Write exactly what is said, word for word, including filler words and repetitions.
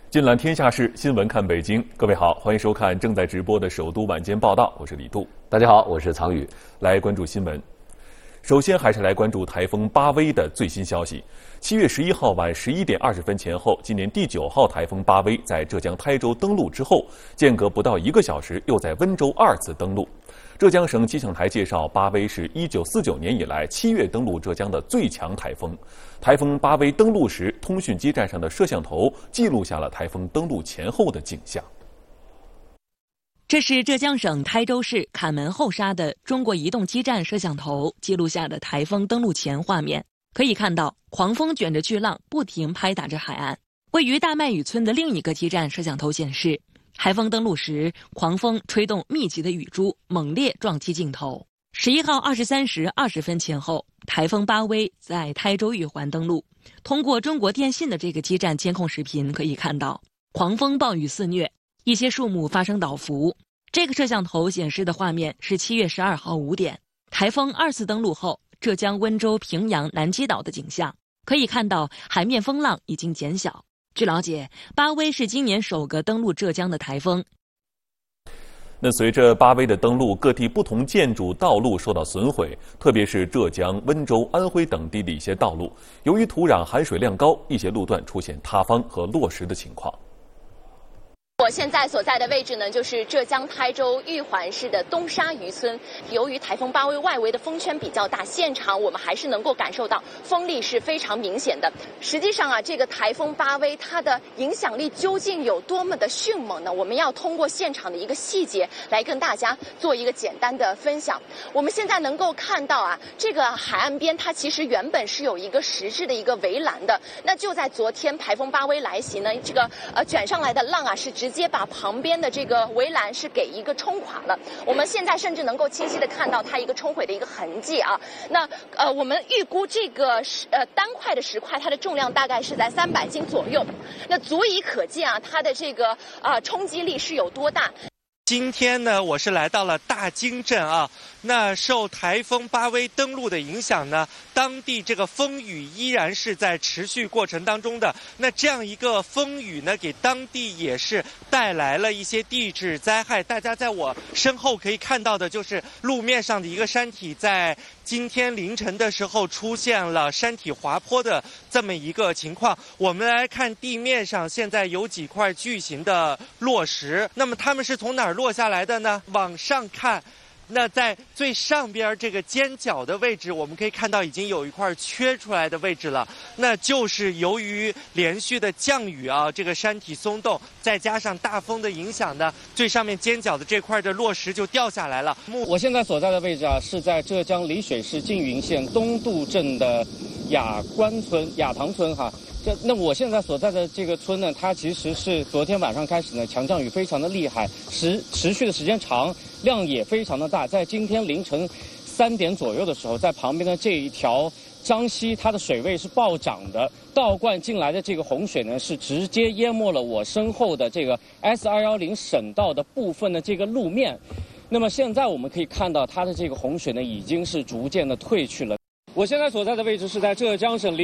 尽览天下事，新闻看北京。各位好，欢迎收看正在直播的首都晚间报道，我是李杜。 大家好，我是曹宇。 来关注新闻。首先还是来关注台风巴威的最新消息。七月十一号晚十一点二十分前后，今年第九号台风巴威在浙江台州登陆之后，间隔不到一个小时，又在温州二次登陆。浙江省气象台介绍，巴威是一九四九年以来七月登陆浙江的最强台风。台风巴威登陆时，通讯基站上的摄像头记录下了台风登陆前后的景象。 这是浙江省台州市坎门后沙的中国移动基站摄像头记录下的台风登陆前画面。可以看到，狂风卷着巨浪不停拍打着海岸。位于大麦屿村的另一个基站摄像头显示，台风登陆时，狂风吹动密集的雨珠，猛烈撞击镜头。十一号二十三时二十分前后，台风巴威在台州玉环登陆。通过中国电信的这个基站监控视频可以看到，狂风暴雨肆虐，一些树木发生倒伏。这个摄像头显示的画面是七月十二号五点，台风二次登陆后，浙江温州、平阳、南基岛的景象。可以看到，海面风浪已经减小。据了解，巴威是今年首个登陆浙江的台风。 那随着巴威的登陆，各地不同建筑、道路受到损毁，特别是浙江、温州、安徽等地的一些道路，由于土壤含水量高，一些路段出现塌方和落石的情况。 我现在所在的位置呢，就是浙江台州玉环市的东沙渔村。由于台风巴威外围的风圈比较大，现场我们还是能够感受到风力是非常明显的。实际上啊，这个台风巴威它的影响力究竟有多么的迅猛呢？我们要通过现场的一个细节来跟大家做一个简单的分享。我们现在能够看到啊，这个海岸边它其实原本是有一个实质的一个围栏的。那就在昨天台风巴威来袭呢，这个呃卷上来的浪啊是直接把旁边的这个围栏是给一个冲垮了。我们现在甚至能够清晰的看到它一个冲毁的一个痕迹啊。那呃，我们预估这个石呃单块的石块，它的重量大概是在三百斤左右。那足以可见啊，它的这个啊、呃、冲击力是有多大。 今天呢，我是来到了大金镇啊。那受台风巴威登陆的影响呢，当地这个风雨依然是在持续过程当中的。那这样一个风雨呢，给当地也是带来了一些地质灾害。大家在我身后可以看到的，就是路面上的一个山体，在今天凌晨的时候出现了山体滑坡的这么一个情况。我们来看地面上现在有几块巨型的落石，那么它们是从哪儿落下来的呢？往上看，那在最上边这个尖角的位置，我们可以看到已经有一块缺出来的位置了。那就是由于连续的降雨啊，这个山体松动，再加上大风的影响呢，最上面尖角的这块的落石就掉下来了。 我现在所在的位置啊，是在浙江丽水市缙云县东渡镇的雅关村、雅塘村哈。这那我现在所在的这个村呢，它其实是昨天晚上开始呢，强降雨非常的厉害，持持续的时间长，量也非常的大。在今天凌晨三点左右的时候，在旁边的这一条漳溪，它的水位是暴涨的，倒灌进来的这个洪水呢，是直接淹没了我身后的这个 S 二一零省道的部分的这个路面。那么现在我们可以看到，它的这个洪水呢，已经是逐渐的退去了。我现在所在的位置是在浙江省